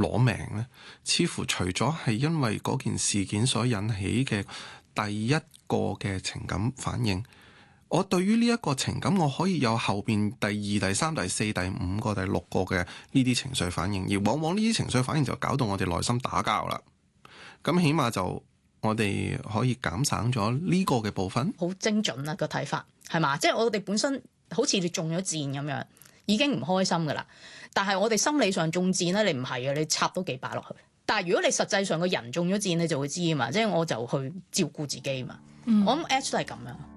攞命呢？似乎除咗係因為嗰件事件所引起嘅第一個嘅情感反應，我對於呢一個情感，我可以有後邊第二、第三、第四、第五個、第六個嘅呢啲情緒反應，而往往呢啲情緒反應就搞到我哋內心打交啦。咁起碼就我哋可以減省咗呢個嘅部分。 好精準啊個睇法，係嘛？即係我哋本身好似你中咗箭咁樣，已經唔開心噶啦。但係我哋心理上中箭咧，你唔係啊，你插多幾把落去。但係如果你實際上個人中咗箭，你就會知啊嘛。即係我就去照顧自己啊嘛。我諗 H 都係咁樣。